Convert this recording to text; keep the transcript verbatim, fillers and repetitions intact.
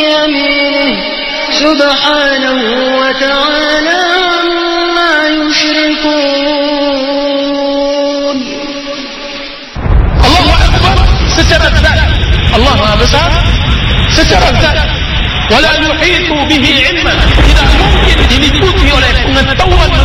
يمينه سبحانه وتعالى عما يشركون. Allah Akbar secara zat, Allah Maha Besar secara zat, wala yuhitu bihi ilman, tidak mungkin diliputi oleh pengetahuan